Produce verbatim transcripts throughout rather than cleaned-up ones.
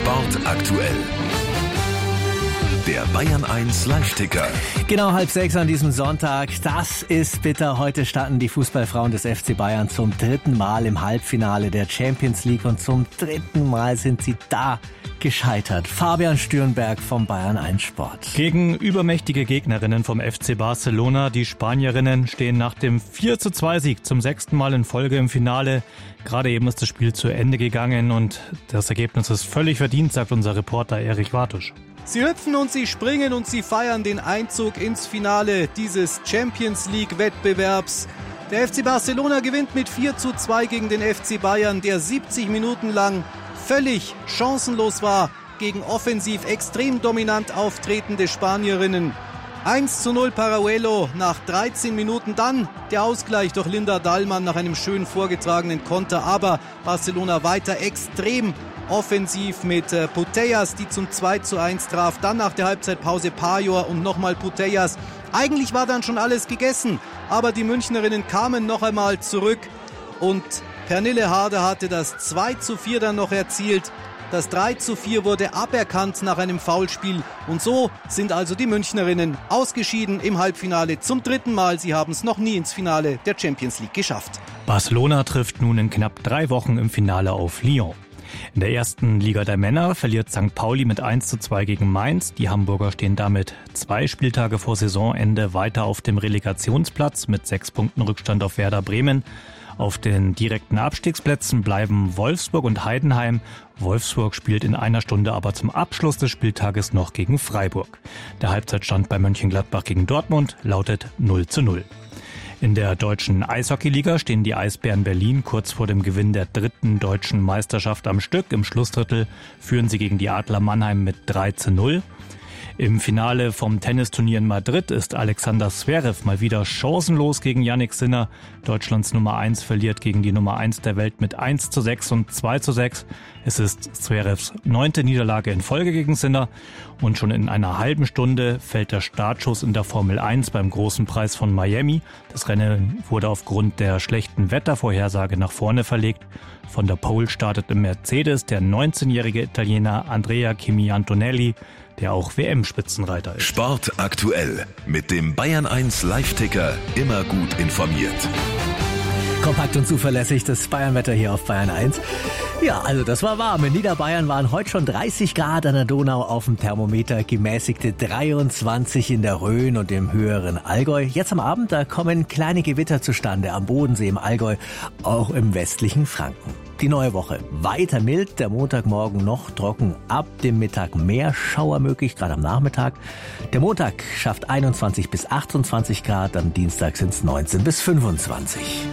Sport aktuell. Der Bayern eins Live-Ticker. Genau halb sechs an diesem Sonntag. Das ist bitter. Heute starten die Fußballfrauen des F C Bayern zum dritten Mal im Halbfinale der Champions League und zum dritten Mal sind sie da gescheitert. Fabian Stürnberg vom Bayern eins Sport. Gegen übermächtige Gegnerinnen vom F C Barcelona. Die Spanierinnen stehen nach dem vier zu zwei Sieg zum sechsten Mal in Folge im Finale. Gerade eben ist das Spiel zu Ende gegangen und das Ergebnis ist völlig verdient, sagt unser Reporter Erich Wartusch. Sie hüpfen und sie springen und sie feiern den Einzug ins Finale dieses Champions League-Wettbewerbs. Der F C Barcelona gewinnt mit vier zu zwei gegen den F C Bayern, der siebzig Minuten lang völlig chancenlos war gegen offensiv extrem dominant auftretende Spanierinnen. eins zu null Parajuelo nach dreizehn Minuten, dann der Ausgleich durch Linda Dahlmann nach einem schön vorgetragenen Konter, aber Barcelona weiter extrem offensiv mit äh, Putellas, die zum zwei zu eins traf, dann nach der Halbzeitpause Pajor und nochmal Putellas. Eigentlich war dann schon alles gegessen, aber die Münchnerinnen kamen noch einmal zurück und Pernille Harder hatte das zwei zu vier dann noch erzielt. Das drei zu vier wurde aberkannt nach einem Foulspiel und so sind also die Münchnerinnen ausgeschieden im Halbfinale zum dritten Mal. Sie haben es noch nie ins Finale der Champions League geschafft. Barcelona trifft nun in knapp drei Wochen im Finale auf Lyon. In der ersten Liga der Männer verliert Sankt Pauli mit eins zu zwei gegen Mainz. Die Hamburger stehen damit zwei Spieltage vor Saisonende weiter auf dem Relegationsplatz mit sechs Punkten Rückstand auf Werder Bremen. Auf den direkten Abstiegsplätzen bleiben Wolfsburg und Heidenheim. Wolfsburg spielt in einer Stunde aber zum Abschluss des Spieltages noch gegen Freiburg. Der Halbzeitstand bei Mönchengladbach gegen Dortmund lautet null zu null. In der deutschen Eishockeyliga stehen die Eisbären Berlin kurz vor dem Gewinn der dritten deutschen Meisterschaft am Stück. Im Schlussdrittel führen sie gegen die Adler Mannheim mit drei zu null. Im Finale vom Tennisturnier in Madrid ist Alexander Zverev mal wieder chancenlos gegen Jannik Sinner. Deutschlands Nummer eins verliert gegen die Nummer eins der Welt mit eins zu sechs und zwei zu sechs. Es ist Zverevs neunte Niederlage in Folge gegen Sinner. Und schon in einer halben Stunde fällt der Startschuss in der Formel eins beim Großen Preis von Miami. Das Rennen wurde aufgrund der schlechten Wettervorhersage nach vorne verlegt. Von der Pole startet im Mercedes der neunzehnjährige Italiener Andrea Kimi Antonelli, der auch W M-Spitzenreiter ist. Sport aktuell mit dem Bayern eins Live-Ticker, immer gut informiert. Kompakt und zuverlässig das Bayernwetter hier auf Bayern eins. Ja, also das war warm. In Niederbayern waren heute schon dreißig Grad an der Donau auf dem Thermometer, gemäßigte dreiundzwanzig in der Rhön und im höheren Allgäu. Jetzt am Abend, da kommen kleine Gewitter zustande am Bodensee im Allgäu, auch im westlichen Franken. Die neue Woche weiter mild, der Montagmorgen noch trocken, ab dem Mittag mehr Schauer möglich, gerade am Nachmittag. Der Montag schafft einundzwanzig bis achtundzwanzig Grad, am Dienstag sind es neunzehn bis fünfundzwanzig.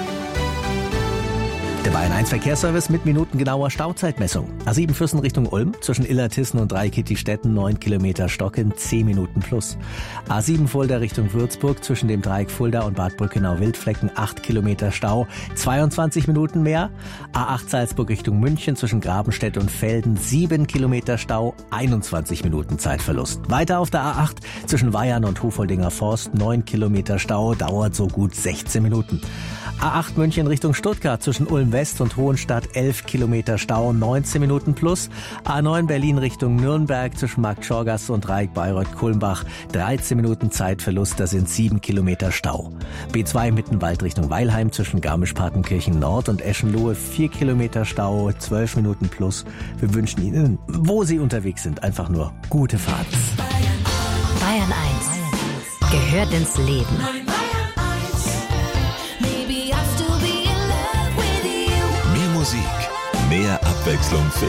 Der Bayern eins Verkehrsservice mit minutengenauer Stauzeitmessung. A sieben Füssen Richtung Ulm, zwischen Illertissen und Dreikitti-Städten neun Kilometer Stocken, zehn Minuten plus. A sieben Fulda Richtung Würzburg, zwischen dem Dreieck Fulda und Bad Brückenau-Wildflecken acht Kilometer Stau, zweiundzwanzig Minuten mehr. A acht Salzburg Richtung München, zwischen Grabenstedt und Velden sieben Kilometer Stau, einundzwanzig Minuten Zeitverlust. Weiter auf der A acht, zwischen Weyern und Hofoldinger Forst neun Kilometer Stau, dauert so gut sechzehn Minuten. A acht München Richtung Stuttgart, zwischen Ulm West und Hohenstadt elf Kilometer Stau, neunzehn Minuten plus. A neun Berlin Richtung Nürnberg, zwischen Marktschorgasse und Dreieck Bayreuth-Kulmbach dreizehn Minuten Zeitverlust, da sind sieben Kilometer Stau. B zwei Mittenwald Richtung Weilheim, zwischen Garmisch-Partenkirchen Nord und Eschenlohe vier Kilometer Stau, zwölf Minuten plus. Wir wünschen Ihnen, wo Sie unterwegs sind, einfach nur gute Fahrt. Bayern eins gehört ins Leben. Musik, mehr Abwechslung für